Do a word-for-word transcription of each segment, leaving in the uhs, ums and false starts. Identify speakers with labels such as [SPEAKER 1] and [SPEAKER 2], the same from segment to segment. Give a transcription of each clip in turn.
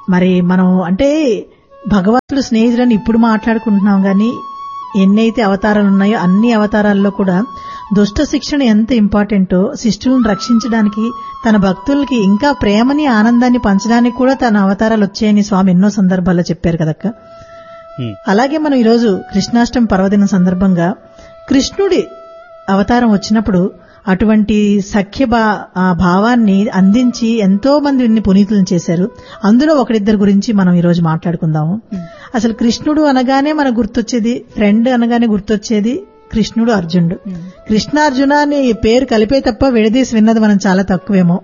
[SPEAKER 1] మరి మనం అంటే భగవంతుడు స్నేహితులని ఇప్పుడు మాట్లాడుకుంటున్నాం గాని ఎన్నైతే అవతారాలు ఉన్నాయో అన్ని అవతారాల్లో కూడా దుష్ట శిక్షణ ఎంత ఇంపార్టెంటో శిష్యులను రక్షించడానికి తన భక్తులకి ఇంకా ప్రేమని ఆనందాన్ని పంచడానికి కూడా తన అవతారాలు వచ్చాయని స్వామి ఎన్నో సందర్భాల్లో చెప్పారు కదక్క. అలాగే మనం ఈరోజు కృష్ణాష్టమి పర్వదినం సందర్భంగా కృష్ణుడి అవతారం వచ్చినప్పుడు అటువంటి సఖ్య భావాన్ని అందించి ఎంతో మందిని పునీతులను చేశారు. అందులో ఒకరిద్దరు గురించి మనం ఈ రోజు మాట్లాడుకుందాము. అసలు కృష్ణుడు అనగానే మనకు గుర్తొచ్చేది, ఫ్రెండ్ అనగానే గుర్తొచ్చేది కృష్ణుడు, అర్జునుడు. కృష్ణార్జున అని పేరు కలిపే తప్ప విడదీసి విన్నది మనం చాలా తక్కువేమో.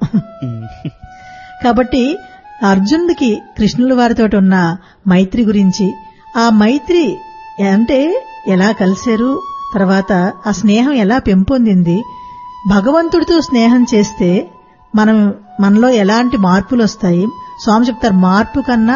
[SPEAKER 1] కాబట్టి అర్జునుడికి కృష్ణుల వారితో ఉన్న మైత్రి గురించి, ఆ మైత్రి అంటే ఎలా కలిశారు, తర్వాత ఆ స్నేహం ఎలా పెంపొందింది, భగవంతుడితో స్నేహం చేస్తే మనం మనలో ఎలాంటి మార్పులు వస్తాయి, స్వామి చెప్తారు మార్పు కన్నా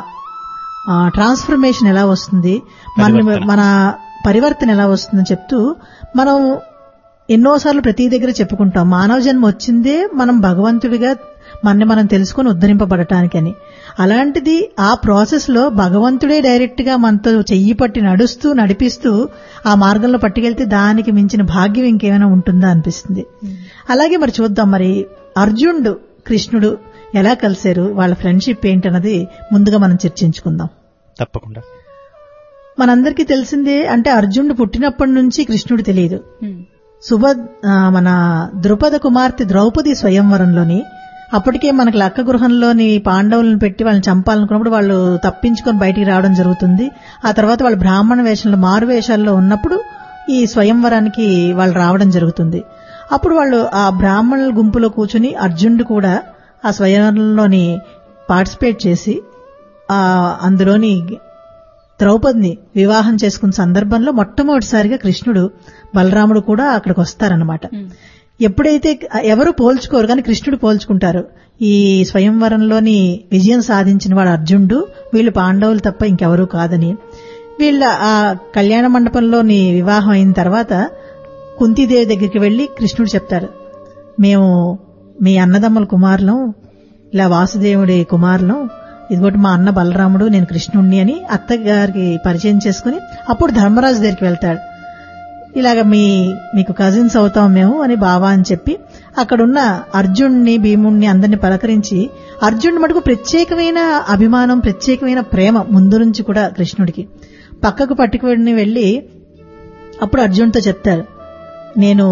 [SPEAKER 1] ఆ ట్రాన్స్ఫర్మేషన్ ఎలా వస్తుంది, మన మన పరివర్తన ఎలా వస్తుందని చెప్తూ మనం ఎన్నోసార్లు ప్రతి దగ్గర చెప్పుకుంటాం మానవ జన్మ వచ్చిందే మనం భగవంతుడిగా మనని మనం తెలుసుకొని ఉద్ధరింపబడటానికని. అలాంటిది ఆ ప్రాసెస్ లో భగవంతుడే డైరెక్ట్ గా మనతో చెయ్యి పట్టి నడుస్తూ నడిపిస్తూ ఆ మార్గంలో పట్టుకెళ్తే దానికి మించిన భాగ్యం ఇంకేమైనా ఉంటుందా అనిపిస్తుంది. అలాగే మరి చూద్దాం, మరి అర్జునుడు కృష్ణుడు ఎలా కలిశారు, వాళ్ళ ఫ్రెండ్షిప్ ఏంటన్నది ముందుగా మనం చర్చించుకుందాం.
[SPEAKER 2] తప్పకుండా.
[SPEAKER 1] మనందరికీ తెలిసిందే, అంటే అర్జునుడు పుట్టినప్పటి నుంచి కృష్ణుడు తెలియదు. సుభ మన ద్రుపద కుమార్తె ద్రౌపది స్వయంవరంలోని అప్పటికే మనకి లక్క గృహంలోని పాండవులను పెట్టి వాళ్ళని చంపాలనుకున్నప్పుడు వాళ్ళు తప్పించుకొని బయటికి రావడం జరుగుతుంది. ఆ తర్వాత వాళ్ళు బ్రాహ్మణ వేషంలో మారు వేషాల్లో ఉన్నప్పుడు ఈ స్వయంవరానికి వాళ్ళు రావడం జరుగుతుంది. అప్పుడు వాళ్ళు ఆ బ్రాహ్మణుల గుంపులో కూర్చుని అర్జునుడు కూడా ఆ స్వయంవరంలోని పార్టిసిపేట్ చేసి ఆ అందులోని ద్రౌపదిని వివాహం చేసుకున్న సందర్భంలో మొట్టమొదటిసారిగా కృష్ణుడు బలరాముడు కూడా అక్కడికి వస్తారనమాట. ఎప్పుడైతే ఎవరు పోల్చుకోరు కానీ కృష్ణుడు పోల్చుకుంటారు, ఈ స్వయంవరంలోని విజయం సాధించిన వాడు అర్జునుడు, వీళ్ళు పాండవులు తప్ప ఇంకెవరూ కాదని. వీళ్ళ ఆ కళ్యాణ మండపంలోని వివాహం అయిన తర్వాత కుంతీదేవి దగ్గరికి వెళ్లి కృష్ణుడు చెప్తారు, మేము మీ అన్నదమ్ముల కుమారులం, ఇలా వాసుదేవుడి కుమారులం, ఇదిగోటి మా అన్న బలరాముడు, నేను కృష్ణుణ్ణి అని అత్తగారికి పరిచయం చేసుకుని అప్పుడు ధర్మరాజు దగ్గరికి వెళ్తాడు. ఇలాగ మీ మీకు కజిన్స్ అవుతాం మేము అని బావా అని చెప్పి అక్కడున్న అర్జున్ని భీముణ్ణి అందరినీ పలకరించి, అర్జునుడి మటుకు ప్రత్యేకమైన అభిమానం ప్రత్యేకమైన ప్రేమ ముందు నుంచి కూడా కృష్ణుడికి పక్కకు పట్టుకుని వెళ్లి అప్పుడు అర్జునుడితో చెప్తారు, నేను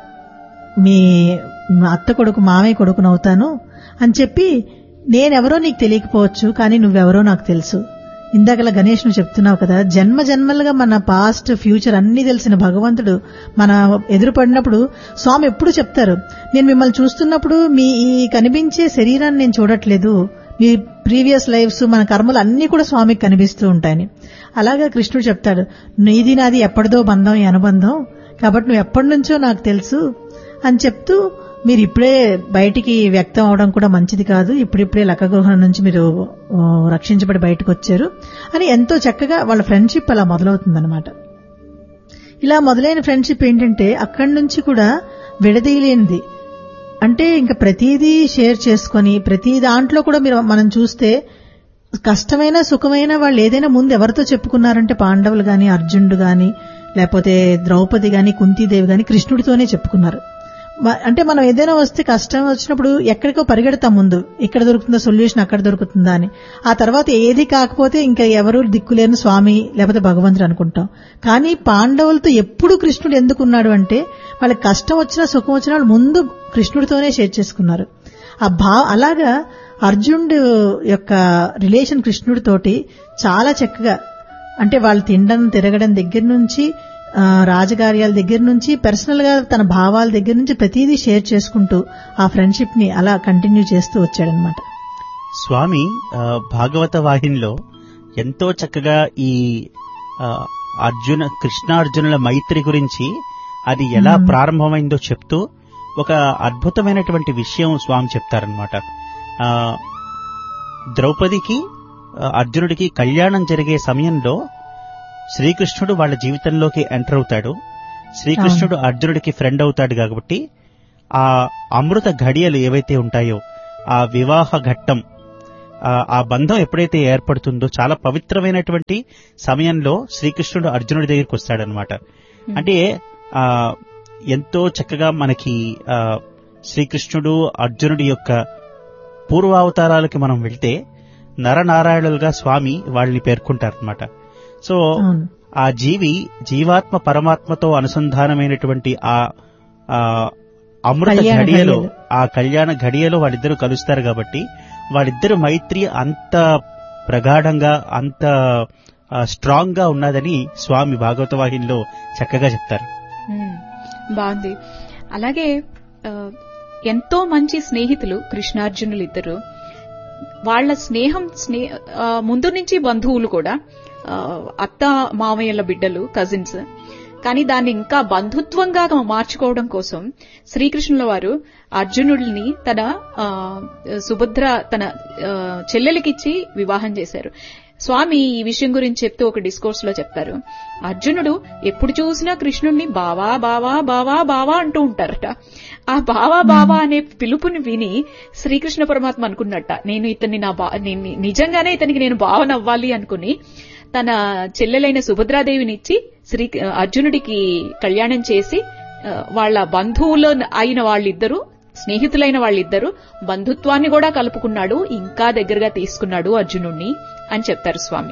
[SPEAKER 1] మీ అత్త కొడుకు మామయ్య కొడుకునవుతాను అని చెప్పి, నేనెవరో నీకు తెలియకపోవచ్చు కానీ నువ్వెవరో నాకు తెలుసు. ఇందాకలా గణేష్ నువ్వు చెప్తున్నావు కదా, జన్మ జన్మలుగా మన పాస్ట్ ఫ్యూచర్ అన్ని తెలిసిన భగవంతుడు మన ఎదురుపడినప్పుడు స్వామి ఎప్పుడు చెప్తారు, నేను మిమ్మల్ని చూస్తున్నప్పుడు మీ ఈ కనిపించే శరీరాన్ని నేను చూడట్లేదు, మీ ప్రీవియస్ లైఫ్స్ మన కర్మలు అన్ని కూడా స్వామికి కనిపిస్తూ ఉంటాయని. అలాగా కృష్ణుడు చెప్తాడు, నీది నాది ఎప్పటిదో బంధం ఈ అనుబంధం, కాబట్టి నువ్వు ఎప్పటి నుంచో నాకు తెలుసు అని చెప్తూ, మీరు ఇప్పుడే బయటికి వ్యక్తం అవడం కూడా మంచిది కాదు, ఇప్పుడిప్పుడే లక్కగృహం నుంచి మీరు రక్షించబడి బయటకు వచ్చారు అని ఎంతో చక్కగా వాళ్ళ ఫ్రెండ్షిప్ అలా మొదలవుతుందన్నమాట. ఇలా మొదలైన ఫ్రెండ్షిప్ ఏంటంటే అక్కడి నుంచి కూడా విడదీయలేనిది. అంటే ఇంకా ప్రతిదీ షేర్ చేసుకుని ప్రతి దాంట్లో కూడా మీరు మనం చూస్తే కష్టమైన సుఖమైన వాళ్ళు ఏదైనా ముందు ఎవరితో చెప్పుకున్నారంటే పాండవులు గాని, అర్జునుడు గాని, లేకపోతే ద్రౌపది గాని, కుంతీదేవి గాని కృష్ణుడితోనే చెప్పుకున్నారు. అంటే మనం ఏదైనా వస్తే కష్టం వచ్చినప్పుడు ఎక్కడికో పరిగెడతాం, ముందు ఇక్కడ దొరుకుతుందా సొల్యూషన్ అక్కడ దొరుకుతుందా అని. ఆ తర్వాత ఏది కాకపోతే ఇంకా ఎవరు దిక్కులేని స్వామి లేకపోతే భగవంతుడు అనుకుంటాం. కానీ పాండవులతో ఎప్పుడు కృష్ణుడు ఎందుకున్నాడు అంటే వాళ్ళకి కష్టం వచ్చినా సుఖం వచ్చినా వాళ్ళు ముందు కృష్ణుడితోనే షేర్ చేసుకున్నారు. ఆ భా అలాగా అర్జునుడు యొక్క రిలేషన్ కృష్ణుడితోటి చాలా చక్కగా, అంటే వాళ్ళు తినడం తిరగడం దగ్గర నుంచి రాజకార్యాల దగ్గర నుంచి పర్సనల్ గా తన భావాల దగ్గర నుంచి ప్రతిదీ షేర్ చేసుకుంటూ ఆ ఫ్రెండ్షిప్ ని అలా కంటిన్యూ చేస్తూ వచ్చాడనమాట.
[SPEAKER 2] స్వామి భాగవత వాహినిలో ఎంతో చక్కగా ఈ అర్జున కృష్ణార్జునుల మైత్రి గురించి అది ఎలా ప్రారంభమైందో చెప్తూ ఒక అద్భుతమైనటువంటి విషయం స్వామి చెప్తారనమాట. ద్రౌపదికి అర్జునుడికి కళ్యాణం జరిగే సమయంలో శ్రీకృష్ణుడు వాళ్ళ జీవితంలోకి ఎంటర్ అవుతాడు. శ్రీకృష్ణుడు అర్జునుడికి ఫ్రెండ్ అవుతాడు కాబట్టి ఆ అమృత ఘడియలు ఏవైతే ఉంటాయో ఆ వివాహ ఘట్టం ఆ బంధం ఎప్పుడైతే ఏర్పడుతుందో చాలా పవిత్రమైనటువంటి సమయంలో శ్రీకృష్ణుడు అర్జునుడి దగ్గరికి వస్తాడనమాట. అంటే ఆ ఎంతో చక్కగా మనకి ఆ శ్రీకృష్ణుడు అర్జునుడి యొక్క పూర్వావతారాలకి మనం వెళ్తే నరనారాయణులుగా స్వామి వాళ్ళని పేర్కొంటారనమాట. సో ఆ జీవి జీవాత్మ పరమాత్మతో అనుసంధానమైనటువంటి ఆ అమృత ఘడియలో, ఆ కళ్యాణ ఘడియలో వాళ్ళిద్దరూ కలుస్తారు కాబట్టి వాళ్ళిద్దరు మైత్రి అంత ప్రగాఢంగా అంత స్ట్రాంగ్ గా ఉన్నదని స్వామి భాగవత వాహినిలో చక్కగా చెప్తారు.
[SPEAKER 3] బాగుంది. అలాగే ఎంతో మంచి స్నేహితులు కృష్ణార్జునులు ఇద్దరు. వాళ్ల స్నేహం స్నే ముందు నుంచి బంధువులు కూడా, అత్త మామయ్యల బిడ్డలు, కజిన్స్. కానీ దాన్ని ఇంకా బంధుత్వంగా మార్చుకోవడం కోసం శ్రీకృష్ణుల వారు అర్జునుడిని తన సుభద్ర తన చెల్లెలికిచ్చి వివాహం చేశారు. స్వామి ఈ విషయం గురించి చెప్తూ ఒక డిస్కోర్స్ లో చెప్తారు, అర్జునుడు ఎప్పుడు చూసినా కృష్ణుడిని బావా బావా బావా బావా అంటూ ఉంటారట. ఆ బావా బావా అనే పిలుపుని విని శ్రీకృష్ణ పరమాత్మ అనుకున్నట్ట, నేను ఇతన్ని నా బా నిజంగానే ఇతనికి నేను భావనవ్వాలి అనుకుని తన చెల్లెలైన సుభద్రాదేవినిచ్చి శ్రీ అర్జునుడికి కళ్యాణం చేసి వాళ్ల బంధువులు అయిన వాళ్ళిద్దరూ, స్నేహితులైన వాళ్ళిద్దరూ బంధుత్వాన్ని కూడా కలుపుకున్నాడు, ఇంకా దగ్గరగా తీసుకున్నాడు అర్జునుడిని అని చెప్తారు స్వామి.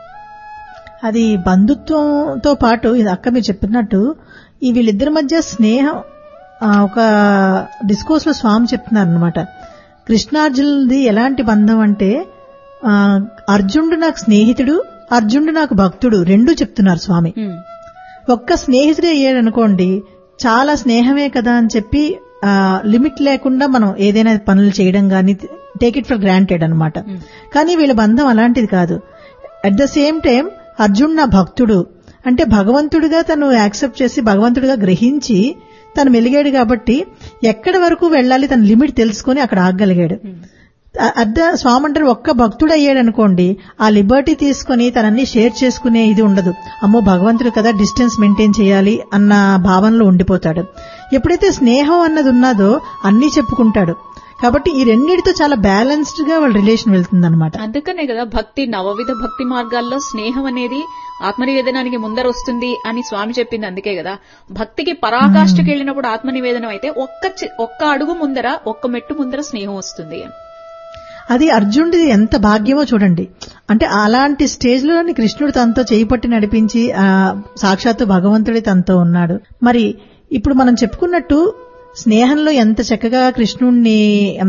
[SPEAKER 1] అది బంధుత్వంతో పాటు ఇది అక్క మీరు చెప్పినట్టు ఈ వీళ్ళిద్దరి మధ్య స్నేహం ఒక డిస్కోర్స్ లో స్వామి చెప్తున్నారు అనమాట. కృష్ణార్జునుడిది ఎలాంటి బంధం అంటే అర్జునుడు నాకు స్నేహితుడు, అర్జునుడు నాకు భక్తుడు రెండూ చెప్తున్నారు స్వామి. ఒక్క స్నేహితుడే అయ్యాడనుకోండి చాలా స్నేహమే కదా అని చెప్పి లిమిట్ లేకుండా మనం ఏదైనా పనులు చేయడం గానీ టేక్ ఇట్ ఫర్ గ్రాంటెడ్ అనమాట. కానీ వీళ్ళ బంధం అలాంటిది కాదు. At the same time Arjun నా భక్తుడు అంటే భగవంతుడిగా తను యాక్సెప్ట్ చేసి భగవంతుడిగా గ్రహించి తను మెలిగాడు కాబట్టి ఎక్కడి వరకు వెళ్ళాలి తన లిమిట్ తెలుసుకుని అక్కడ ఆగగలిగాడు. అద్ద స్వామి అంటారు ఒక్క భక్తుడు అయ్యాడు అనుకోండి ఆ లిబర్టీ తీసుకుని తనన్ని షేర్ చేసుకునే ఇది ఉండదు. అమ్మో భగవంతుడు కదా డిస్టెన్స్ మెయింటైన్ చేయాలి అన్న భావనలో ఉండిపోతాడు. ఎప్పుడైతే స్నేహం అన్నది ఉన్నదో అన్ని చెప్పుకుంటాడు. కాబట్టి ఈ రెండింటితో చాలా బ్యాలెన్స్డ్ గా వాళ్ళ రిలేషన్ వెళ్తుందన్నమాట.
[SPEAKER 3] అందుకనే కదా భక్తి నవవిధ భక్తి మార్గాల్లో స్నేహం అనేది ఆత్మనివేదనానికి ముందర వస్తుంది అని స్వామి చెప్పింది. అందుకే కదా భక్తికి పరాకాష్ఠకి వెళ్ళినప్పుడు ఆత్మనివేదనం అయితే ఒక్క ఒక్క అడుగు ముందర ఒక్క మెట్టు ముందర స్నేహం వస్తుంది.
[SPEAKER 1] అది అర్జునుడిది ఎంత భాగ్యమో చూడండి. అంటే అలాంటి స్టేజ్ లోని కృష్ణుడు తనతో చేయి పట్టి నడిపించి సాక్షాత్తు భగవంతుడి తనతో ఉన్నాడు. మరి ఇప్పుడు మనం చెప్పుకున్నట్టు స్నేహంలో ఎంత చక్కగా కృష్ణుడిని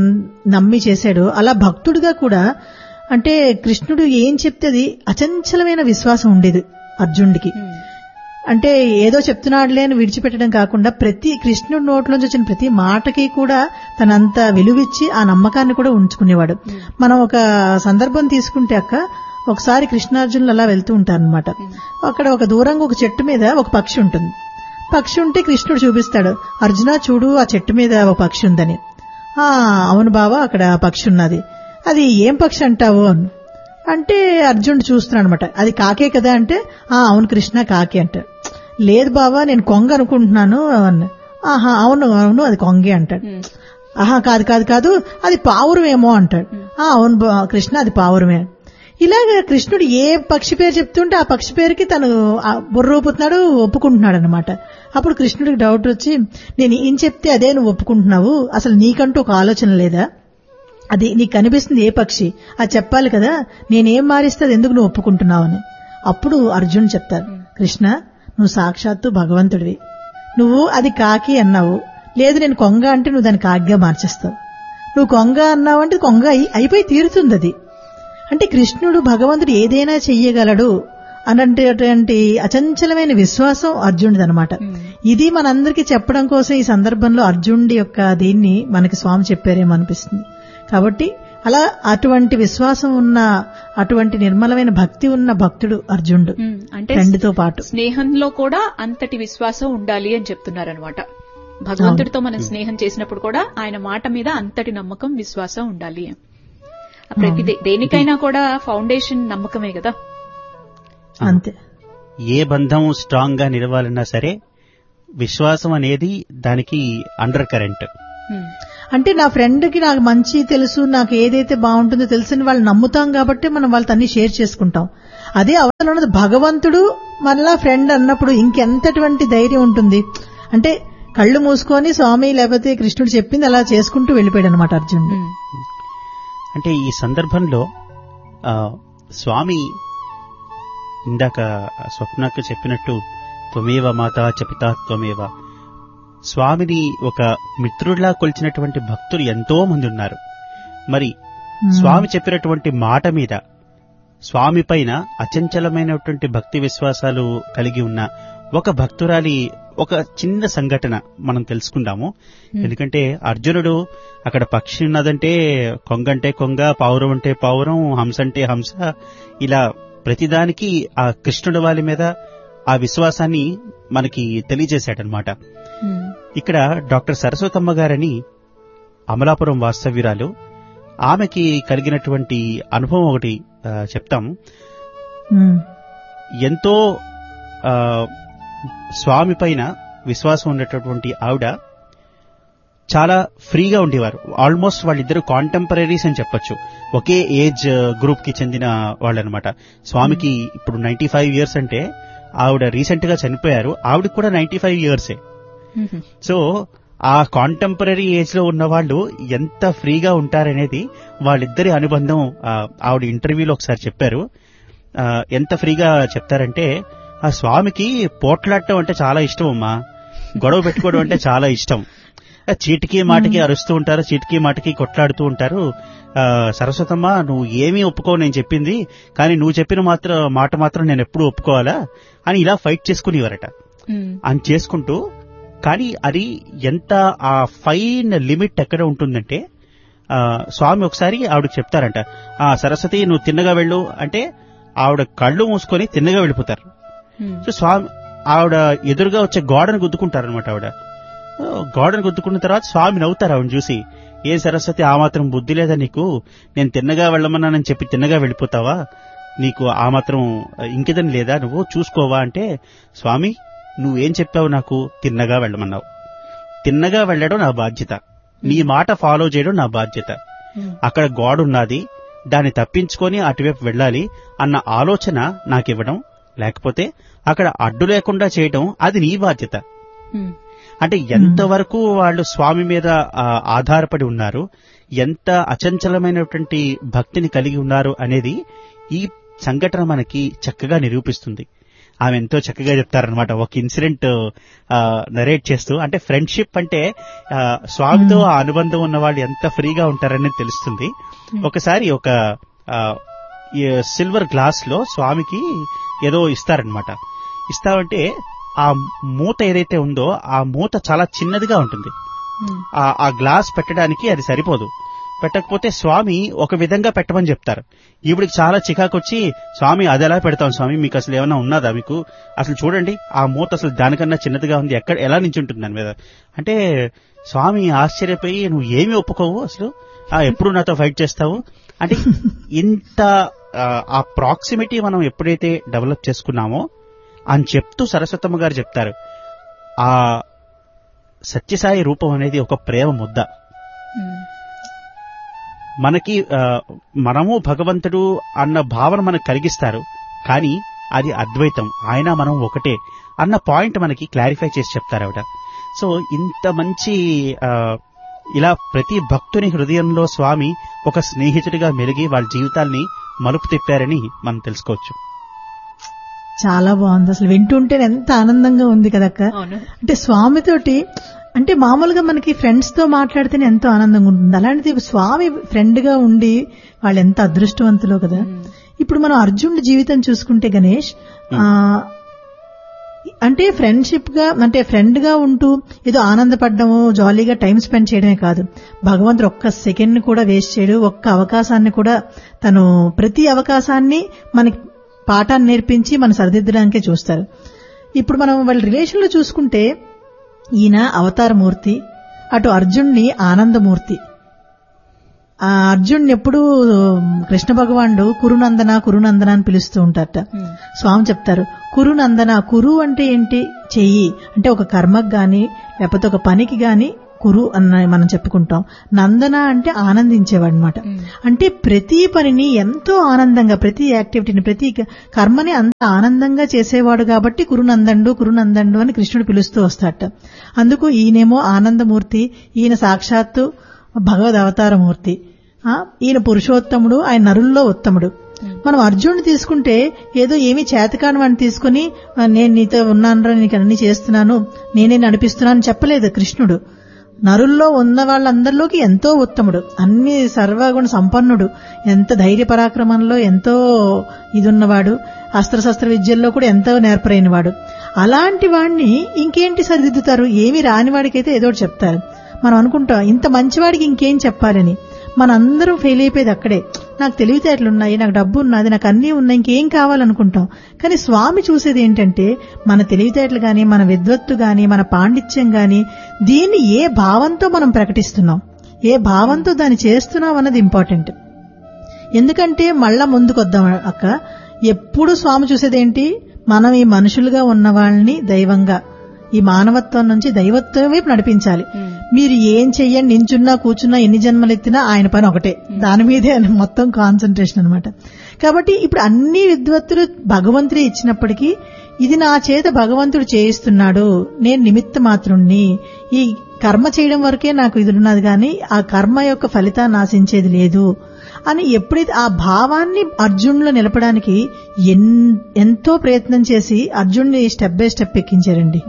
[SPEAKER 1] నమ్మి చేశాడో అలా భక్తుడిగా కూడా అంటే కృష్ణుడు ఏం చెప్తే అది అచంచలమైన విశ్వాసం ఉండేది అర్జునుడికి. అంటే ఏదో చెప్తున్నాడులే అని విడిచిపెట్టడం కాకుండా ప్రతి కృష్ణుడి నోట్లోంచి వచ్చిన ప్రతి మాటకి కూడా తనంత విలువిచ్చి ఆ నమ్మకాన్ని కూడా ఉంచుకునేవాడు. మనం ఒక సందర్భం తీసుకుంటే అక్క ఒకసారి కృష్ణార్జునులు అలా వెళ్తూ ఉంటారనమాట. అక్కడ ఒక దూరంగా ఒక చెట్టు మీద ఒక పక్షి ఉంటుంది. పక్షి ఉంటే కృష్ణుడు చూపిస్తాడు, అర్జున చూడు ఆ చెట్టు మీద ఒక పక్షి ఉందని. ఆ అవును బావా అక్కడ పక్షి ఉన్నది, అది ఏం పక్షి అంటావు అని అంటే అర్జునుడు చూస్తున్నాడు అనమాట. అది కాకే కదా అంటే ఆ అవును కృష్ణ కాకే అంటాడు. లేదు బావా నేను కొంగ అనుకుంటున్నాను అన్న. ఆహా అవును అవును అది కొంగే అంటాడు. ఆహా కాదు కాదు కాదు అది పావురమేమో అంటాడు. ఆ అవును కృష్ణ అది పావురమే. ఇలాగ కృష్ణుడు ఏ పక్షి పేరు చెప్తుంటే ఆ పక్షి పేరుకి తను బుర్రూపుతున్నాడు, ఒప్పుకుంటున్నాడు అనమాట. అప్పుడు కృష్ణుడికి డౌట్ వచ్చి నేను ఏం చెప్తే అదే నువ్వు ఒప్పుకుంటున్నావు, అసలు నీకంటూ ఒక ఆలోచన లేదా, అది నీకు కనిపిస్తుంది ఏ పక్షి అది చెప్పాలి కదా, నేనేం మారిస్తే అది ఎందుకు నువ్వు ఒప్పుకుంటున్నావు అని. అప్పుడు అర్జున్ చెప్తారు, కృష్ణ నువ్వు సాక్షాత్తు భగవంతుడివి, నువ్వు అది కాకి అన్నావు, లేదు నేను కొంగ అంటే నువ్వు దాన్ని కాకిగా మార్చేస్తావు, నువ్వు కొంగ అన్నావు అంటే కొంగ అయిపోయి తీరుతుంది అది. అంటే కృష్ణుడు భగవంతుడు ఏదైనా చెయ్యగలడు అన్నటువంటి అచంచలమైన విశ్వాసం అర్జునుడిది అనమాట. ఇది మనందరికీ చెప్పడం కోసం ఈ సందర్భంలో అర్జునుడి యొక్క దీన్ని మనకి స్వామి చెప్పారేమో అనిపిస్తుంది. కాబట్టి అలా అటువంటి విశ్వాసం ఉన్న అటువంటి నిర్మలమైన భక్తి ఉన్న భక్తుడు అర్జునుడు. అంటే తండ్రితో పాటు
[SPEAKER 3] స్నేహంలో కూడా అంతటి విశ్వాసం ఉండాలి అని చెప్తున్నారనమాట. భగవంతుడితో మనం స్నేహం చేసినప్పుడు కూడా ఆయన మాట మీద అంతటి నమ్మకం విశ్వాసం ఉండాలి. ప్రతి దేనికైనా కూడా ఫౌండేషన్ నమ్మకమే కదా.
[SPEAKER 1] అంతే.
[SPEAKER 2] ఏ బంధం స్ట్రాంగ్ గా నిలవాలన్నా సరే విశ్వాసం అనేది దానికి అండర్ కరెంట్.
[SPEAKER 1] అంటే నా ఫ్రెండ్ కి నాకు మంచి తెలుసు, నాకు ఏదైతే బాగుంటుందో తెలుసని వాళ్ళు నమ్ముతాం కాబట్టి మనం వాళ్ళతో అన్ని షేర్ చేసుకుంటాం. అదే అవతల ఉన్నది భగవంతుడు మళ్ళా ఫ్రెండ్ అన్నప్పుడు ఇంకెంతటువంటి ధైర్యం ఉంటుంది. అంటే కళ్ళు మూసుకొని స్వామి లేకపోతే కృష్ణుడు చెప్పింది అలా చేసుకుంటూ వెళ్ళిపోయాడు అనమాట అర్జునుడు.
[SPEAKER 2] అంటే ఈ సందర్భంలో స్వామి ఇందాక స్వప్నకు చెప్పినట్టు త్వమేవ మాతా చ పితా త్వమేవ, స్వామిని ఒక మిత్రుడిలా కొలిచినటువంటి భక్తులు ఎంతో మంది ఉన్నారు. మరి స్వామి చెప్పినటువంటి మాట మీద స్వామి పైన అచంచలమైనటువంటి భక్తి విశ్వాసాలు కలిగి ఉన్న ఒక భక్తురాలి ఒక చిన్న సంఘటన మనం తెలుసుకుందాము. ఎందుకంటే అర్జునుడు అక్కడ పక్షి ఉన్నదంటే కొంగంటే కొంగ, పావురం అంటే పావురం, హంస అంటే హంస, ఇలా ప్రతిదానికి ఆ కృష్ణుడి వాళ్ళ మీద ఆ విశ్వాసాన్ని మనకి తెలియజేశాడనమాట. ఇక్కడ డాక్టర్ సరస్వతమ్మ గారని అమలాపురం వాస్తవ్యురాలు, ఆమెకి కలిగినటువంటి అనుభవం ఒకటి చెప్తాం. ఎంతో స్వామి పైన విశ్వాసం ఉన్నటువంటి ఆవిడ చాలా ఫ్రీగా ఉండేవారు. ఆల్మోస్ట్ వాళ్ళిద్దరు కాంటెంపరీస్ అని చెప్పొచ్చు, ఒకే ఏజ్ గ్రూప్ కి చెందిన వాళ్ళు అనమాట. స్వామికి ఇప్పుడు నైన్టీ ఫైవ్ ఇయర్స్ అంటే ఆవిడ రీసెంట్ గా చనిపోయారు, ఆవిడకి కూడా నైన్టీ ఫైవ్ ఇయర్సే. సో ఆ కాంటెంపరీ ఏజ్ లో ఉన్న వాళ్ళు ఎంత ఫ్రీగా ఉంటారనేది వాళ్ళిద్దరి అనుబంధం ఆవిడ ఇంటర్వ్యూలో ఒకసారి చెప్పారు. ఎంత ఫ్రీగా చెప్తారంటే, ఆ స్వామికి పోట్లాడటం అంటే చాలా ఇష్టం అమ్మా, గొడవ పెట్టుకోవడం అంటే చాలా ఇష్టం. చీటికి మాటికి అరుస్తూ ఉంటారు, చీటికి మాటికి కొట్లాడుతూ ఉంటారు. సరస్వతమ్మ నువ్వు ఏమీ ఒప్పుకో నేను చెప్పింది, కానీ నువ్వు చెప్పిన మాత్రం మాట మాత్రం నేను ఎప్పుడు ఒప్పుకోవాలా అని ఇలా ఫైట్ చేసుకునేవారట. అని చేసుకుంటూ, కానీ అది ఎంత ఆ ఫైన్ లిమిట్ ఎక్కడ ఉంటుందంటే, స్వామి ఒకసారి ఆవిడకి చెప్తారంట, ఆ సరస్వతి నువ్వు తిన్నగా వెళ్ళు అంటే ఆవిడ కళ్ళు మూసుకొని తిన్నగా వెళ్ళిపోతారు. సో స్వామి ఆవిడ ఎదురుగా వచ్చే గోడను గుద్దుకుంటారనమాట. ఆవిడ గోడను గుద్దుకున్న తర్వాత స్వామి నవ్వుతారు ఆవిడని చూసి, ఏ సరస్వతి ఆ మాత్రం బుద్ధి లేదా నీకు, నేను తిన్నగా వెళ్ళమన్నానని చెప్పి తిన్నగా వెళ్ళిపోతావా, నీకు ఆ మాత్రం ఇంకేదని లేదా, నువ్వు చూసుకోవా అంటే, స్వామి నువ్వేం చెప్పావు, నాకు తిన్నగా వెళ్ళమన్నావు, తిన్నగా వెళ్ళడం నా బాధ్యత, నీ మాట ఫాలో చేయడం నా బాధ్యత. అక్కడ గోడ ఉన్నది, దాన్ని తప్పించుకొని అటువైపు వెళ్ళాలి అన్న ఆలోచన నాకివ్వడం, లేకపోతే అక్కడ అడ్డు లేకుండా చేయడం అది నీ బాధ్యత. అంటే ఎంతవరకు వాళ్ళు స్వామి మీద ఆధారపడి ఉన్నారు, ఎంత అచంచలమైనటువంటి భక్తిని కలిగి ఉన్నారు అనేది ఈ సంఘటన మనకి చక్కగా నిరూపిస్తుంది. ఆమె ఎంతో చక్కగా చెప్తారనమాట ఒక ఇన్సిడెంట్ నరేట్ చేస్తూ. అంటే ఫ్రెండ్షిప్ అంటే స్వామితో ఆ అనుబంధం ఉన్న వాళ్ళు ఎంత ఫ్రీగా ఉంటారని తెలుస్తుంది. ఒకసారి ఒక సిల్వర్ గ్లాస్ లో స్వామికి ఏదో ఇస్తారనమాట. ఇస్తామంటే ఆ మూత ఏదైతే ఉందో ఆ మూత చాలా చిన్నదిగా ఉంటుంది, ఆ గ్లాస్ పెట్టడానికి అది సరిపోదు. పెట్టకపోతే స్వామి ఒక విధంగా పెట్టమని చెప్తారు. ఈవిడికి చాలా చికాకొచ్చి, స్వామి అది ఎలా పెడతాం స్వామి, మీకు అసలు ఏమైనా ఉన్నదా, మీకు అసలు చూడండి ఆ మూత అసలు దానికన్నా చిన్నదిగా ఉంది, ఎక్కడ ఎలా నుంచి ఉంటుంది దాని మీద అంటే, స్వామి ఆశ్చర్యపోయి, నువ్వు ఏమి ఒప్పుకోవు అసలు, ఎప్పుడు నాతో ఫైట్ చేస్తావు అంటే, ఇంత ఆ ప్రాక్సిమిటీ మనం ఎప్పుడైతే డెవలప్ చేసుకున్నామో అని చెప్తూ సరస్వతమ్మ గారు చెప్తారు, ఆ సత్యసాయి రూపం అనేది ఒక ప్రేమ ముద్ద. మనకి మనము భగవంతుడు అన్న భావన మనకు కలిగిస్తారు, కానీ అది అద్వైతం, ఆయన మనం ఒకటే అన్న పాయింట్ మనకి క్లారిఫై చేసి చెప్తారు ఆవిడ. సో ఇంత మంచి ఇలా ప్రతి భక్తుని హృదయంలో స్వామి ఒక స్నేహితుడిగా మెలిగి వాళ్ళ జీవితాల్ని మలుపు తిప్పారని మనం తెలుసుకోవచ్చు.
[SPEAKER 1] చాలా బాగుంది, అసలు వింటుంటే ఎంత ఆనందంగా ఉంది కదక్క. అంటే స్వామితోటి అంటే మామూలుగా మనకి ఫ్రెండ్స్ తో మాట్లాడితేనే ఎంతో ఆనందంగా ఉంటుంది, అలాంటిది స్వామి ఫ్రెండ్ గా ఉండి వాళ్ళు ఎంత అదృష్టవంతులో కదా. ఇప్పుడు మనం అర్జునుడి జీవితం చూసుకుంటే గణేష్, ఆ అంటే ఫ్రెండ్షిప్ గా అంటే ఫ్రెండ్ గా ఉంటూ ఏదో ఆనందపడ్డము జాలీగా టైం స్పెండ్ చేయడమే కాదు, భగవంతుడు ఒక్క సెకండ్ కూడా వేస్ట్ చేయడు, ఒక్క అవకాశాన్ని కూడా తను ప్రతి అవకాశాన్ని మనకి పాఠాన్ని నేర్పించి మనం సరిదిద్దడానికే చూస్తారు. ఇప్పుడు మనం వాళ్ళ రిలేషన్ లో చూసుకుంటే ఈయన అవతారమూర్తి, అటు అర్జున్ని ఆనందమూర్తి. ఆ అర్జున్ని ఎప్పుడు కృష్ణ భగవానుడు కురునందన కురునందన అని పిలుస్తూ ఉంటారట. స్వామి చెప్తారు, కురునందన, కురు అంటే ఏంటి, చెయ్యి అంటే ఒక కర్మకు గాని లేకపోతే ఒక పనికి గాని కురు అన్న మనం చెప్పుకుంటాం. నందన అంటే ఆనందించేవాడు అనమాట. అంటే ప్రతి పనిని ఎంతో ఆనందంగా, ప్రతి యాక్టివిటీని, ప్రతి కర్మని అంత ఆనందంగా చేసేవాడు కాబట్టి కురునందండు కురునందండు అని కృష్ణుడు పిలుస్తూ వస్తాడట. అందుకు ఈయనేమో ఆనందమూర్తి, ఈయన సాక్షాత్తు భగవద్ అవతారమూర్తి, ఈయన పురుషోత్తముడు, ఆయన నరుల్లో ఉత్తముడు. మనం అర్జునుడు తీసుకుంటే ఏదో ఏమీ చేతకాని వాడిని తీసుకుని నేను నీతో ఉన్నాను, నీకు అన్ని చేస్తున్నాను, నేనే నడిపిస్తున్నాను చెప్పలేదు కృష్ణుడు. నరుల్లో ఉన్న వాళ్ళందరిలోకి ఎంతో ఉత్తముడు, అన్ని సర్వగుణ సంపన్నుడు, ఎంత ధైర్య పరాక్రమంలో ఎంతో ఇదున్నవాడు, అస్త్రశస్త్ర విద్యల్లో కూడా ఎంతో నేర్పరైనవాడు. అలాంటి వాడిని ఇంకేంటి సరిదిద్దుతారు? ఏమి రానివాడికైతే ఏదో చెప్తారు. మనం అనుకుంటాం ఇంత మంచివాడికి ఇంకేం చెప్పాలని. మనందరం ఫెయిల్ అయిపోయేది అక్కడే. నాకు తెలివితేటలున్నాయి, నాకు డబ్బు ఉన్నది, నాకు అన్నీ ఉన్నాయి, ఇంకేం కావాలనుకుంటాం. కానీ స్వామి చూసేది ఏంటంటే మన తెలివితేటలు గాని, మన విద్వత్తు గాని, మన పాండిత్యం గాని, దీన్ని ఏ భావంతో మనం ప్రకటిస్తున్నాం, ఏ భావంతో దాన్ని చేస్తున్నాం అన్నది ఇంపార్టెంట్. ఎందుకంటే మళ్ళా ముందుకొద్దాం అక్క, ఎప్పుడు స్వామి చూసేదేంటి, మనం ఈ మనుషులుగా ఉన్న వాళ్ళని దైవంగా, ఈ మానవత్వం నుంచి దైవత్వం వైపు నడిపించాలి. మీరు ఏం చెయ్యండి, నించున్నా కూర్చున్నా ఎన్ని జన్మలు ఎత్తినా ఆయన పని ఒకటే, దాని మీదే మొత్తం కాన్సన్ట్రేషన్ అనమాట. కాబట్టి ఇప్పుడు అన్ని విద్వత్తులు భగవంతుడే ఇచ్చినప్పటికీ ఇది నా చేత భగవంతుడు చేయిస్తున్నాడు, నేను నిమిత్త మాత్రుణ్ణి, ఈ కర్మ చేయడం వరకే నాకు ఇది ఉన్నది కానీ ఆ కర్మ యొక్క ఫలితాన్ని ఆశించేది లేదు అని ఎప్పుడైతే ఆ భావాన్ని అర్జునులో నిలపడానికి ఎంతో ప్రయత్నం చేసి అర్జున్ని స్టెప్ బై స్టెప్ ఎక్కించారండి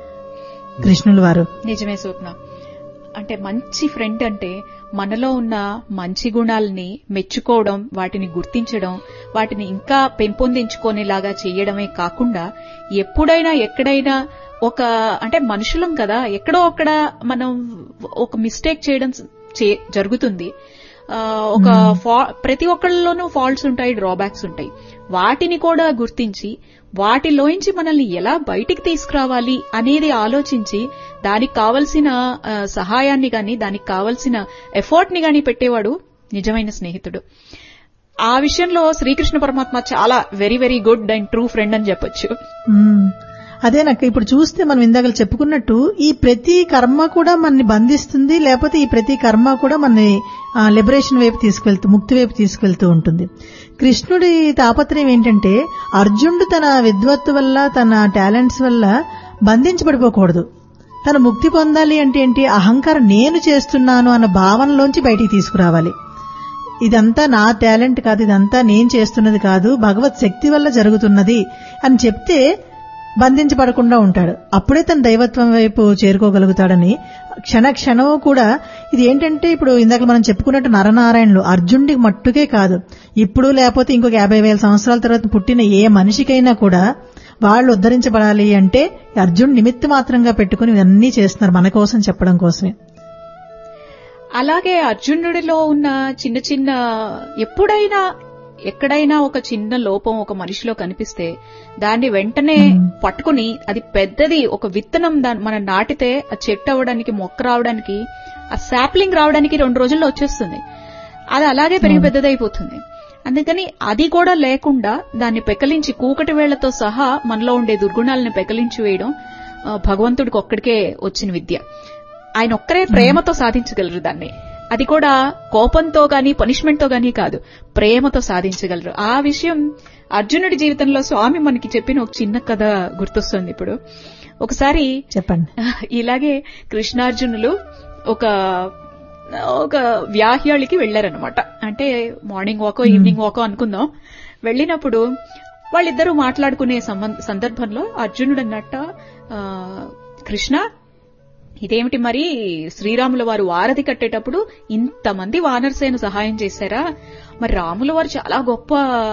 [SPEAKER 1] కృష్ణుల వారు. నిజమే
[SPEAKER 3] స్వప్న. అంటే మంచి ఫ్రెండ్ అంటే మనలో ఉన్న మంచి గుణాలని మెచ్చుకోవడం, వాటిని గుర్తించడం, వాటిని ఇంకా పెంపొందించుకునేలాగా చేయడమే కాకుండా ఎప్పుడైనా ఎక్కడైనా ఒక అంటే మనుషులం కదా, ఎక్కడో అక్కడ మనం ఒక మిస్టేక్ చేయడం జరుగుతుంది. ఒక ప్రతి ఒక్కళ్ళలోనూ ఫాల్ట్స్ ఉంటాయి, డ్రాబ్యాక్స్ ఉంటాయి. వాటిని కూడా గుర్తించి వాటిలోంచి మనల్ని ఎలా బయటికి తీసుకురావాలి అనేది ఆలోచించి దానికి కావలసిన సహాయాన్ని గాని, దానికి కావలసిన ఎఫర్ట్ ని గాని పెట్టేవాడు నిజమైన స్నేహితుడు. ఆ విషయంలో శ్రీకృష్ణ పరమాత్మ చాలా very very good and true friend అని చెప్పొచ్చు.
[SPEAKER 1] అదే నాకు ఇప్పుడు చూస్తే మనం ఇందాక చెప్పుకున్నట్టు ఈ ప్రతి కర్మ కూడా మనని బంధిస్తుంది, లేకపోతే ఈ ప్రతి కర్మ కూడా మనని లిబరేషన్ వైపు తీసుకెళ్తూ, ముక్తి వైపు తీసుకెళ్తూ ఉంటుంది. కృష్ణుడి తాపత్రయం ఏంటంటే అర్జునుడు తన విద్వత్తు వల్ల, తన టాలెంట్స్ వల్ల బంధించబడిపోకూడదు. తన ముక్తి పొందాలి అంటే ఏంటి, అహంకారం నేను చేస్తున్నాను అన్న భావనలోంచి బయటికి తీసుకురావాలి. ఇదంతా నా టాలెంట్ కాదు, ఇదంతా నేను చేస్తున్నది కాదు, భగవత్ శక్తి వల్ల జరుగుతున్నది అని చెప్తే బంధించబడకుండా ఉంటాడు. అప్పుడే తన దైవత్వం వైపు చేరుకోగలుగుతాడని క్షణ క్షణం కూడా. ఇది ఏంటంటే ఇప్పుడు ఇందాక మనం చెప్పుకున్నట్టు నరనారాయణులు అర్జునుడికి మట్టుకే కాదు, ఇప్పుడు లేకపోతే ఇంకొక యాభై వేల సంవత్సరాల తర్వాత పుట్టిన ఏ మనిషికైనా కూడా వాళ్ళు ఉద్ధరించబడాలి అంటే అర్జునుడు నిమిత్త మాత్రంగా పెట్టుకుని ఇవన్నీ చేస్తున్నారు మన కోసం చెప్పడం కోసమే.
[SPEAKER 3] అలాగే అర్జునుడిలో ఉన్న చిన్న చిన్న ఎప్పుడైనా ఎక్కడైనా ఒక చిన్న లోపం ఒక మనిషిలో కనిపిస్తే దాన్ని వెంటనే పట్టుకుని అది పెద్దది ఒక విత్తనం మనం నాటితే ఆ చెట్టు అవడానికి, మొక్క రావడానికి, ఆ శాప్లింగ్ రావడానికి రెండు రోజుల్లో వచ్చేస్తుంది. అది అలాగే పెరిగి పెద్దదైపోతుంది. అందుకని అది కూడా లేకుండా దాన్ని పెకలించి కూకటి వేళ్లతో సహా మనలో ఉండే దుర్గుణాలను పెకలించి వేయడం భగవంతుడికి ఒక్కడికే వచ్చిన విద్య. ఆయన ఒక్కరే ప్రేమతో సాధించగలరు దాన్ని. అది కూడా కోపంతో గాని పనిష్మెంట్ తో గానీ కాదు, ప్రేమతో సాధించగలరు. ఆ విషయం అర్జునుడి జీవితంలో స్వామి మనకి చెప్పిన ఒక చిన్న కథ గుర్తొస్తుంది ఇప్పుడు. ఒకసారి
[SPEAKER 1] చెప్పండి.
[SPEAKER 3] ఇలాగే కృష్ణార్జునులు ఒక ఒక వ్యాహ్యాళికి వెళ్లారనమాట. అంటే మార్నింగ్ వాకో ఈవినింగ్ వాకో అనుకుందాం. వెళ్లినప్పుడు వాళ్ళిద్దరూ మాట్లాడుకునే సందర్భంలో అర్జునుడు అన్నట్ట, కృష్ణ ఇదేమిటి మరి శ్రీరాముల వారు వారధి కట్టేటప్పుడు ఇంతమంది వానరసేన సహాయం చేశారా? మరి రాముల వారు చాలా గొప్ప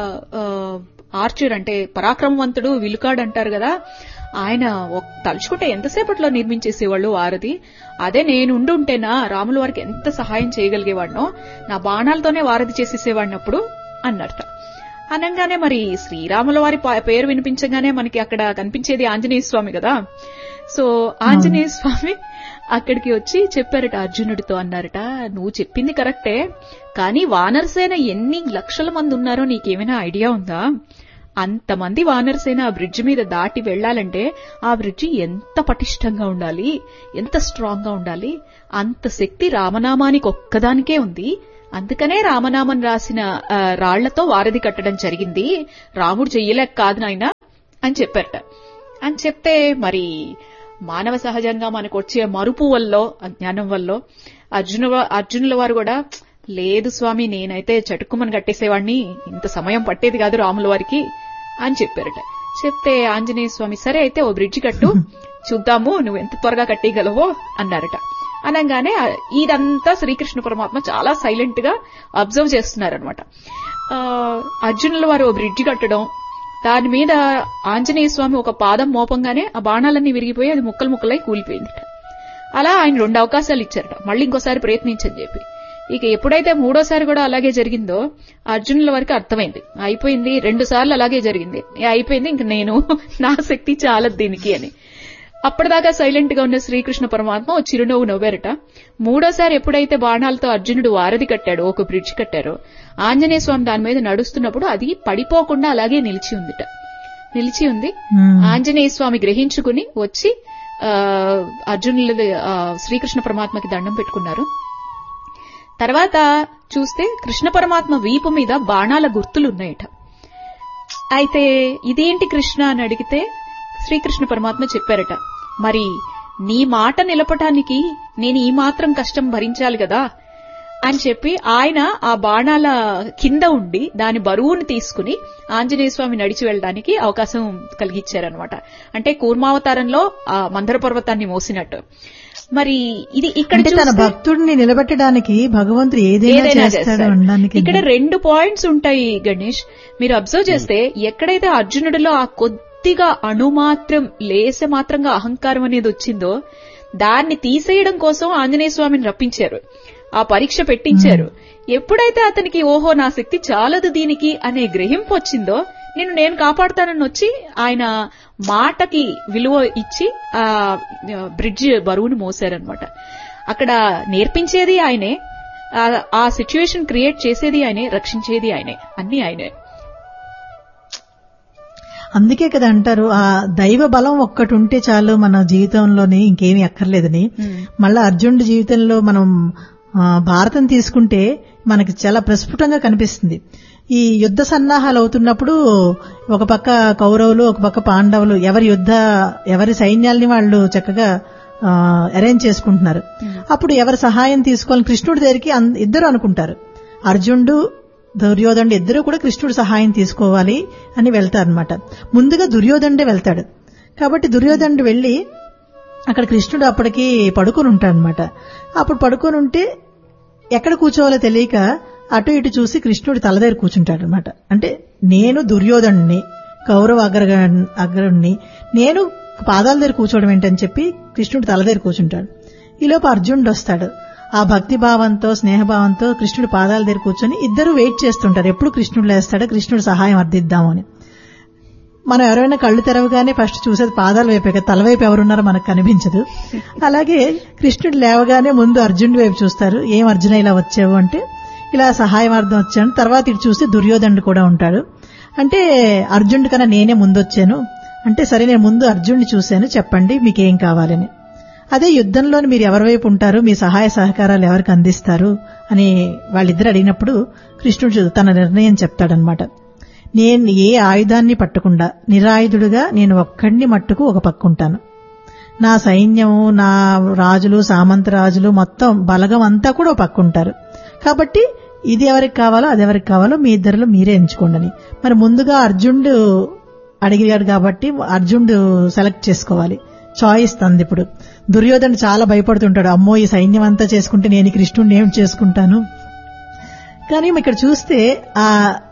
[SPEAKER 3] ఆర్చర్, అంటే పరాక్రమవంతుడు, విలుకాడు అంటారు కదా, ఆయన తలుచుకుంటే ఎంతసేపట్లో నిర్మించేసేవాళ్ళు వారధి. అదే నేను ఉండుంటేనా రాముల వారికి ఎంత సహాయం చేయగలిగేవాడినో, నా బాణాలతోనే వారధి చేసేసేవాడినప్పుడు అన్నట్ట. అనగానే మరి శ్రీరాముల వారి పేరు వినిపించగానే మనకి అక్కడ కనిపించేది ఆంజనేయ స్వామి కదా. సో ఆంజనేయ స్వామి అక్కడికి వచ్చి చెప్పారట అర్జునుడితో, అన్నారట, నువ్వు చెప్పింది కరెక్టే, కానీ వానరసేన ఎన్ని లక్షల మంది ఉన్నారో నీకేమైనా ఐడియా ఉందా? అంతమంది వానరసేన ఆ బ్రిడ్జ్ మీద దాటి వెళ్లాలంటే ఆ బ్రిడ్జి ఎంత పటిష్టంగా ఉండాలి, ఎంత స్ట్రాంగ్ గా ఉండాలి. అంత శక్తి రామనామానికి ఒక్కదానికే ఉంది. అందుకనే రామనామం రాసిన రాళ్లతో వారధి కట్టడం జరిగింది, రాముడు చెయ్యలేక కాదు నాయన అని చెప్పారట. అని చెప్తే మరి మానవ సహజంగా మనకు వచ్చే మరుపు వల్ల, అజ్ఞానం వల్ల అర్జున అర్జునుల వారు కూడా లేదు స్వామి, నేనైతే చటుక్కుమని కట్టేసేవాడిని, ఇంత సమయం పట్టేది కాదు రాముల వారికి అని చెప్పారట. చెప్తే ఆంజనేయ స్వామి సరే అయితే ఓ బ్రిడ్జి కట్టు చూద్దాము నువ్వు ఎంత త్వరగా కట్టేయగలవో అన్నారట. అనగానే ఇదంతా శ్రీకృష్ణ పరమాత్మ చాలా సైలెంట్ గా అబ్జర్వ్ చేస్తున్నారనమాట. అర్జునుల వారు ఓ బ్రిడ్జి కట్టడం, దాని మీద ఆంజనేయ స్వామి ఒక పాదం మోపంగానే ఆ బాణాలన్నీ విరిగిపోయి అది ముక్కలు ముక్కలై కూలిపోయిందిట. అలా ఆయన రెండు అవకాశాలు ఇచ్చారట, మళ్ళీ ఇంకోసారి ప్రయత్నించని చెప్పి. ఇక ఎప్పుడైతే మూడోసారి కూడా అలాగే జరిగిందో అర్జునుల వరకు అర్థమైంది, అయిపోయింది, రెండు సార్లు అలాగే జరిగింది, అయిపోయింది, ఇంక నేను నా శక్తి చాలదు దీనికి అని. అప్పటిదాకా సైలెంట్ గా ఉన్న శ్రీకృష్ణ పరమాత్మ ఓ చిరునవ్వు నవ్వారట. మూడోసారి ఎప్పుడైతే బాణాలతో అర్జునుడు వారధి కట్టాడో, ఒక బ్రిడ్జ్ కట్టారో, ఆంజనేయ స్వామి దాని మీద నడుస్తున్నప్పుడు అది పడిపోకుండా అలాగే నిలిచి ఉందిట. నిలిచి ఉంది. ఆంజనేయ స్వామి గ్రహించుకుని వచ్చి ఆ అర్జునుల శ్రీకృష్ణ పరమాత్మకి దండం పెట్టుకున్నారు. తర్వాత చూస్తే కృష్ణ పరమాత్మ వీపు మీద బాణాల గుర్తులున్నాయట. అయితే ఇదేంటి కృష్ణ అని అడిగితే శ్రీకృష్ణ పరమాత్మ చెప్పారట, మరి నీ మాట నిలపటానికి నేను ఈ మాత్రం కష్టం భరించాలి కదా అని చెప్పి ఆయన ఆ బాణాల కింద ఉండి దాని బరువును తీసుకుని ఆంజనేయ స్వామి నడిచి వెళ్ళడానికి అవకాశం కలిగించారనమాట. అంటే కూర్మావతారంలో ఆ మందర పర్వతాన్ని మోసినట్టు. మరి ఇది ఇక్కడ
[SPEAKER 1] తన భక్తుడిని నిలబెట్టడానికి భగవంతుడు ఏదైనా చేస్తాడు.
[SPEAKER 3] ఇక్కడ రెండు పాయింట్స్ ఉంటాయి గణేష్, మీరు అబ్జర్వ్ చేస్తే ఎక్కడైతే అర్జునుడిలో ఆ కొద్దిగా అణుమాత్రం లేస మాత్రంగా అహంకారం అనేది వచ్చిందో దాన్ని తీసేయడం కోసం ఆంజనేయ స్వామిని రప్పించారు, ఆ పరీక్ష పెట్టించారు. ఎప్పుడైతే అతనికి ఓహో నా శక్తి చాలదు దీనికి అనే గ్రహింపు వచ్చిందో నేను నేను కాపాడుతానని వచ్చి ఆయన మాటకి విలువ ఇచ్చి ఆ బ్రిడ్జ్ బరువును మోసారనమాట. అక్కడ నేర్పించేది ఆయనే, ఆ సిచ్యువేషన్ క్రియేట్ చేసేది ఆయనే, రక్షించేది ఆయనే, అన్ని ఆయనే.
[SPEAKER 1] అందుకే కదా అంటారు ఆ దైవ బలం ఒక్కటి ఉంటే చాలు మన జీవితంలోని ఇంకేమీ అక్కర్లేదని. మళ్ళా అర్జునుడి జీవితంలో మనం భారతం తీసుకుంటే మనకి చాలా ప్రస్ఫుటంగా కనిపిస్తుంది. ఈ యుద్ధ సన్నాహాలు అవుతున్నప్పుడు ఒక పక్క కౌరవులు, ఒక పక్క పాండవులు ఎవరి యుద్ధ ఎవరి సైన్యాల్ని వాళ్ళు చక్కగా అరేంజ్ చేసుకుంటున్నారు. అప్పుడు ఎవరి సహాయం తీసుకోవాలని కృష్ణుడి దగ్గరికి ఇద్దరు అనుకుంటారు, అర్జునుడు దుర్యోధనుడు ఇద్దరు కూడా కృష్ణుడు సహాయం తీసుకోవాలి అని వెళ్తారనమాట. ముందుగా దుర్యోధనుడే వెళ్తాడు. కాబట్టి దుర్యోధనుడు వెళ్లి అక్కడ కృష్ణుడు అప్పటికి పడుకొని ఉంటాడనమాట. అప్పుడు పడుకొని ఉంటే ఎక్కడ కూర్చోవాలో తెలియక అటు ఇటు చూసి కృష్ణుడు తల దగ్గర కూర్చుంటాడు అనమాట. అంటే నేను దుర్యోధనుడిని, కౌరవ అగ్ర అగ్రుణ్ణి, నేను పాదాల దగ్గర కూర్చోవడం ఏంటని చెప్పి కృష్ణుడు తల దగ్గర కూర్చుంటాడు. ఈలోపు అర్జునుడు వస్తాడు. ఆ భక్తి భావంతో స్నేహభావంతో కృష్ణుడు పాదాల దగ్గర కూర్చొని ఇద్దరు వెయిట్ చేస్తుంటారు, ఎప్పుడు కృష్ణుడు లేస్తాడో కృష్ణుడు సహాయం అర్థిద్దామని. మనం ఎవరైనా కళ్ళు తెరవగానే ఫస్ట్ చూసేది పాదాల వైపే కదా, తల వైపు ఎవరున్నారో మనకు కనిపించదు. అలాగే కృష్ణుడు లేవగానే ముందు అర్జునుడి వైపు చూస్తారు, ఏం అర్జున ఇలా వచ్చావు అంటే ఇలా సహాయం అర్థం వచ్చాను. తర్వాత ఇటు చూస్తే దుర్యోధనుడు కూడా ఉంటాడు. అంటే అర్జునుడి కన్నా నేనే ముందు వచ్చాను అంటే సరే నేను ముందు అర్జునుడిని చూశాను, చెప్పండి మీకేం కావాలని. అదే యుద్ధంలోని మీరు ఎవరి వైపు ఉంటారు, మీ సహాయ సహకారాలు ఎవరికి అందిస్తారు అని వాళ్ళిద్దరు అడిగినప్పుడు కృష్ణుడు తన నిర్ణయం చెప్తాడనమాట. నేను ఏ ఆయుధాన్ని పట్టకుండా నిరాయుధుడుగా నేను ఒక్కడిని మట్టుకు ఒక పక్కుంటాను. నా సైన్యము, నా రాజులు, సామంత రాజులు మొత్తం బలగం అంతా కూడా ఒక పక్కుంటారు. కాబట్టి ఇది ఎవరికి కావాలో అది ఎవరికి కావాలో మీ ఇద్దరిలో మీరే ఎంచుకోండి. మరి ముందుగా అర్జునుడు అడిగాడు కాబట్టి అర్జునుడు సెలెక్ట్ చేసుకోవాలి, చాయిస్ తంది. ఇప్పుడు దుర్యోధనుడు చాలా భయపడుతుంటాడు, అమ్మో ఈ సైన్యం అంతా చేసుకుంటే నేను కృష్ణుడిని ఏం చేసుకుంటాను. కానీ ఇక్కడ చూస్తే ఆ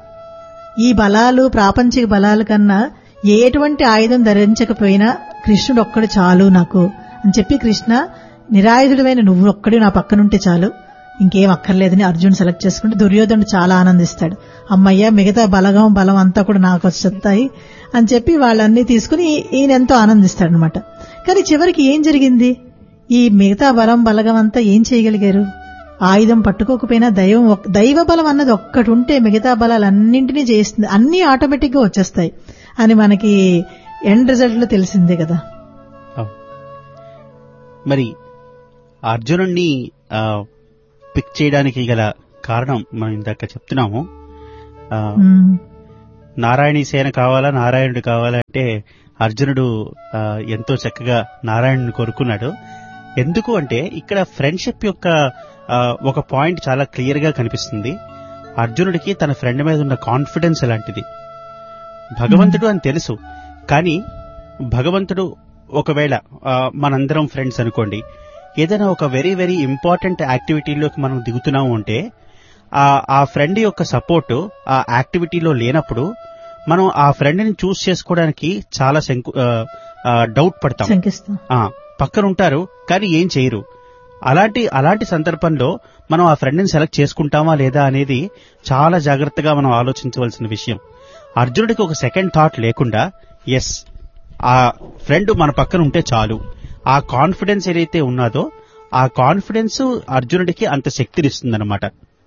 [SPEAKER 1] ఈ బలాలు ప్రాపంచిక బలాల కన్నా ఎటువంటి ఆయుధం ధరించకపోయినా కృష్ణుడు ఒక్కడు చాలు నాకు అని చెప్పి కృష్ణ నిరాయుధుడమైన నువ్వు ఒక్కడే నా పక్కనుంటే చాలు, ఇంకేం అక్కర్లేదని అర్జున్ సెలెక్ట్ చేసుకుంటే దుర్యోధనుడు చాలా ఆనందిస్తాడు. అమ్మయ్య మిగతా బలగం బలం అంతా కూడా నాకు వచ్చేస్తాయి అని చెప్పి వాళ్ళన్నీ తీసుకుని ఈయన ఎంతో ఆనందిస్తాడనమాట. కానీ చివరికి ఏం జరిగింది, ఈ మిగతా బలం బలగం అంతా ఏం చేయగలిగారు, ఆయుధం పట్టుకోకపోయినా దైవం ఒక్- దైవ బలం అన్నది ఒక్కటి ఉంటే మిగతా బలాలన్నింటినీ చేస్తుంది, అన్ని ఆటోమేటిక్ గా వచ్చేస్తాయి అని మనకి ఎండ్ రిజల్ట్ లో తెలిసిందే కదా.
[SPEAKER 2] అవును. మరి అర్జునుడిని పిక్ చేయడానికి గల కారణం మనం ఇందాక చెప్తున్నాము. ఆ,
[SPEAKER 1] ఉమ్,
[SPEAKER 2] నారాయణీ సేన కావాలా, నారాయణుడు కావాలా అంటే అర్జునుడు ఆ, ఎంతో చక్కగా నారాయణుని కోరుకున్నాడు. ఎందుకు అంటే ఇక్కడ ఫ్రెండ్షిప్ యొక్క ఆ, ఒక పాయింట్ చాలా క్లియర్ గా కనిపిస్తుంది. అర్జునుడికి తన ఫ్రెండ్ మీద ఉన్న కాన్ఫిడెన్స్ అలాంటిది. భగవంతుడు అని తెలుసు, కానీ భగవంతుడు ఒకవేళ ఆ, మనందరం ఫ్రెండ్స్ అనుకోండి, ఏదైనా ఒక వెరీ వెరీ ఇంపార్టెంట్ యాక్టివిటీలోకి మనం దిగుతున్నాము అంటే ఆ ఆ ఫ్రెండ్ యొక్క సపోర్ట్ ఆ యాక్టివిటీలో లేనప్పుడు మనం ఆ ఫ్రెండ్ ని చూస్ చేసుకోవడానికి చాలా శంకు డౌట్ పడతాం.
[SPEAKER 1] శంకిస్తాం.
[SPEAKER 2] ఆ, పక్కన ఉంటారు కానీ ఏం చేయరు. అలాంటి అలాంటి సందర్భంలో మనం ఆ ఫ్రెండ్ ని సెలెక్ట్ చేసుకుంటామా లేదా అనేది చాలా జాగ్రత్తగా మనం ఆలోచించవలసిన విషయం. అర్జునుడికి ఒక సెకండ్ థాట్ లేకుండా ఎస్ ఆ ఫ్రెండ్ మన పక్కన ఉంటే చాలు, ఆ కాన్ఫిడెన్స్ ఏదైతే ఉన్నదో ఆ కాన్ఫిడెన్స్ అర్జునుడికి అంత శక్తినిస్తుందన్నమాట.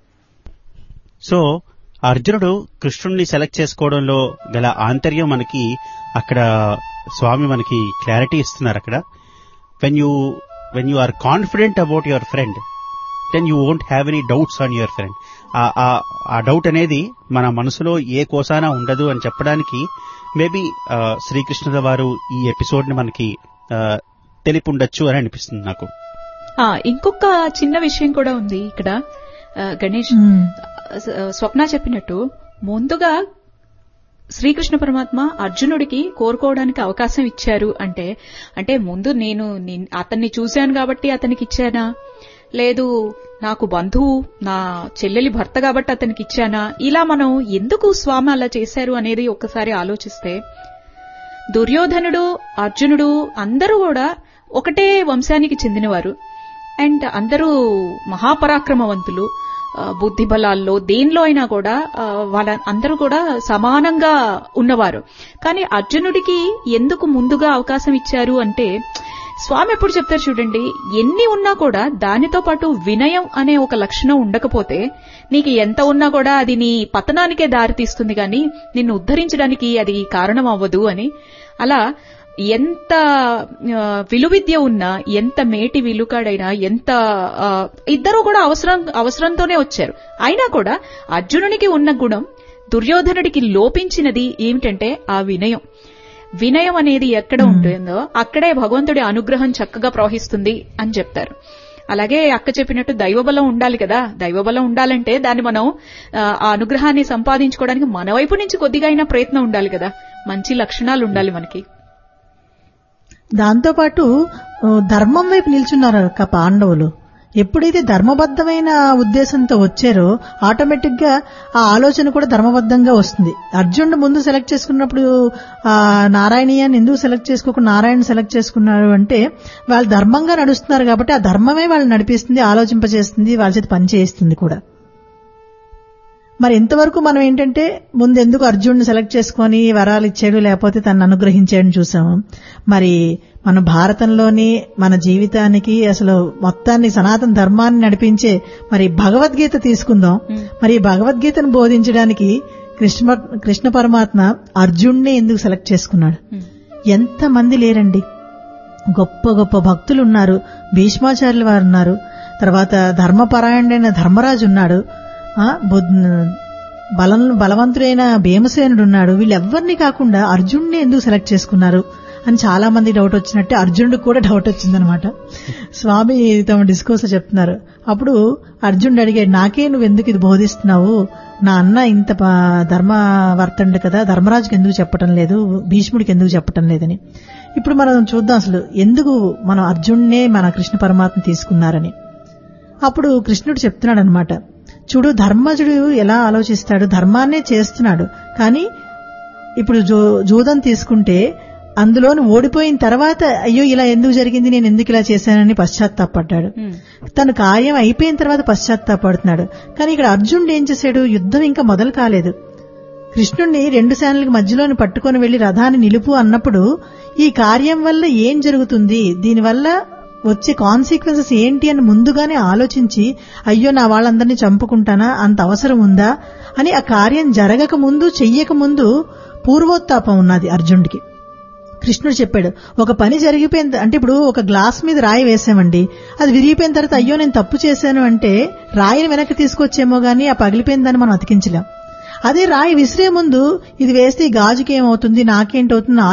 [SPEAKER 2] సో అర్జునుడు కృష్ణుడిని సెలెక్ట్ చేసుకోవడంలో గల ఆంతర్యం మనకి అక్కడ స్వామి మనకి క్లారిటీ ఇస్తున్నారు. అక్కడ when you when you are confident about your friend then you won't have any doubts on your friend. ఆ డౌట్ అనేది మన మనసులో ఏ కోసానా ఉండదు అని చెప్పడానికి మేబీ శ్రీకృష్ణుల వారు ఈ ఎపిసోడ్ ని మనకి తెలిపుండొచ్చు అని అనిపిస్తుంది నాకు.
[SPEAKER 3] ఆ, ఇంకొక చిన్న విషయం కూడా ఉంది ఇక్కడ. ఆ, గణేష్,
[SPEAKER 1] ఉమ్,
[SPEAKER 3] స్వప్న చెప్పినట్టు ముందుగా శ్రీకృష్ణ పరమాత్మ అర్జునుడికి కోరుకోవడానికి అవకాశం ఇచ్చారు అంటే అంటే ముందు నేను నిన్- అతన్ని చూశాను కాబట్టి అతనికి ఇచ్చానా, లేదు నాకు బంధువు నా చెల్లెలి భర్త కాబట్టి అతనికి ఇచ్చానా, ఇలా మనం ఎందుకు స్వామి అలా చేశారు అనేది ఒక్కసారి ఆలోచిస్తే దుర్యోధనుడు అర్జునుడు అందరూ కూడా ఒకటే వంశానికి చెందినవారు అండ్ అందరూ మహాపరాక్రమవంతులు. ఆ, బుద్ధి బలాల్లో దేనిలో అయినా కూడా ఆ, వాళ్ళ అందరూ కూడా సమానంగా ఉన్నవారు. కానీ అర్జునుడికి ఎందుకు ముందుగా అవకాశం ఇచ్చారు అంటే స్వామి ఎప్పుడు చెప్తారు చూడండి, ఎన్ని ఉన్నా కూడా దానితో పాటు వినయం అనే ఒక లక్షణం ఉండకపోతే నీకు ఎంత ఉన్నా కూడా అది నీ పతనానికే దారితీస్తుంది కానీ నిన్ను ఉద్ధరించడానికి అది కారణం అవ్వదు అని. అలా ఎంత ఆ, విలువిద్య ఉన్నా, ఎంత మేటి విలుకాడైనా, ఎంత ఆ, ఇద్దరూ కూడా అవసరం అవసరంతోనే వచ్చారు. అయినా కూడా అర్జునునికి ఉన్న గుణం దుర్యోధనుడికి లోపించినది ఏమిటంటే ఆ వినయం. వినయం అనేది ఎక్కడ ఉంటుందో అక్కడే భగవంతుడి అనుగ్రహం చక్కగా ప్రవహిస్తుంది అని చెప్తారు. అలాగే అక్క చెప్పినట్టు దైవబలం ఉండాలి కదా. దైవబలం ఉండాలంటే దాన్ని మనం ఆ, ఆ అనుగ్రహాన్ని సంపాదించుకోవడానికి మన వైపు నుంచి కొద్దిగా అయినా ప్రయత్నం ఉండాలి కదా. మంచి లక్షణాలు ఉండాలి మనకి.
[SPEAKER 1] దాంతోపాటు ఆ, ధర్మం వైపు నిల్చున్నారు అక్క పాండవులు. ఎప్పుడైతే ధర్మబద్ధమైన ఉద్దేశంతో వచ్చారో ఆటోమేటిక్ గా ఆ ఆలోచన కూడా ధర్మబద్ధంగా వస్తుంది. అర్జునుడు ముందు సెలెక్ట్ చేసుకున్నప్పుడు ఆ నారాయణీయాన్ని ఎందుకు సెలెక్ట్ చేసుకోకుండా నారాయణ సెలెక్ట్ చేసుకున్నారు అంటే వాళ్ళు ధర్మంగా నడుస్తున్నారు కాబట్టి ఆ ధర్మమే వాళ్ళు నడిపిస్తుంది, ఆలోచింపజేస్తుంది, వాళ్ళ చేతి పని చేయిస్తుంది కూడా. మరి ఎంతవరకు మనం ఏంటంటే ముందు ఎందుకు అర్జునుడిని సెలెక్ట్ చేసుకొని వరాలు ఇచ్చాడు లేకపోతే తనను అనుగ్రహించాడని చూసాము. మరి మన భారతంలోని మన జీవితానికి అసలు మొత్తాన్ని సనాతన ధర్మాన్ని నడిపించే మరి భగవద్గీత తీసుకుందాం. మరి ఈ భగవద్గీతను బోధించడానికి కృష్ణ కృష్ణ పరమాత్మ అర్జునుడిని ఎందుకు సెలెక్ట్ చేసుకున్నాడు? ఎంత మంది లేరండి, గొప్ప గొప్ప భక్తులు ఉన్నారు. భీష్మాచార్యుల వారు ఉన్నారు, తర్వాత ధర్మపరాయణుడైన ధర్మరాజు ఉన్నాడు, ఆ బలం బలవంతుడైన భీమసేనుడు ఉన్నాడు. వీళ్ళెవ్వరిని కాకుండా అర్జునుడిని ఎందుకు సెలెక్ట్ చేసుకున్నారు అని చాలా మంది డౌట్ వచ్చినట్టే అర్జునుడికి కూడా డౌట్ వచ్చిందనమాట. స్వామి తమ డిస్కోర్స్ చెప్తున్నారు. అప్పుడు అర్జునుడు అడిగాడు, నాకే నువ్వు ఎందుకు ఇది బోధిస్తున్నావు? నా అన్న ఇంత ధర్మవర్తండు కదా, ధర్మరాజుకి ఎందుకు చెప్పటం లేదు, భీష్ముడికి ఎందుకు చెప్పటం లేదని. ఇప్పుడు మనం చూద్దాం అసలు ఎందుకు మనం అర్జునుడినే మన కృష్ణ పరమాత్మ తీసుకున్నారని. అప్పుడు కృష్ణుడు చెప్తున్నాడు అనమాట, చూడు ధర్మజుడు ఎలా ఆలోచిస్తాడు, ధర్మాన్నే చేస్తున్నాడు. కానీ ఇప్పుడు జూ జూదం తీసుకుంటే అందులోని ఓడిపోయిన తర్వాత అయ్యో ఇలా ఎందుకు జరిగింది, నేను ఎందుకు ఇలా చేశానని పశ్చాత్తాపడ్డాడు. తను కార్యం అయిపోయిన తర్వాత పశ్చాత్తాపడుతున్నాడు. కానీ ఇక్కడ అర్జునుడు ఏం చేశాడు, యుద్ధం ఇంకా మొదలు కాలేదు. కృష్ణుడిని రెండు సేనలకు మధ్యలోని పట్టుకొని వెళ్లి రథాన్ని నిలుపు అన్నప్పుడు ఈ కార్యం వల్ల ఏం జరుగుతుంది, దీనివల్ల వచ్చే కాన్సిక్వెన్సెస్ ఏంటి అని ముందుగానే ఆలోచించి అయ్యో నా వాళ్ళందరినీ చంపుకుంటానా, అంత అవసరం ఉందా అని ఆ కార్యం జరగక ముందు చెయ్యక ముందు పూర్వోత్తాపం ఉన్నది అర్జునుడికి. కృష్ణుడు చెప్పాడు, ఒక పని జరిగిపోయింది అంటే ఇప్పుడు ఒక గ్లాస్ మీద రాయి వేసామండి, అది విరిగిపోయిన తర్వాత అయ్యో నేను తప్పు చేశాను అంటే రాయిని వెనక్కి తీసుకొచ్చేమో గానీ ఆ పగిలిపోయిన దాన్ని మనం అతికించలేం. అదే రాయి విసిరే ముందు ఇది వేస్తే ఈ గాజుకి ఏమవుతుంది, నాకేంటవుతుంది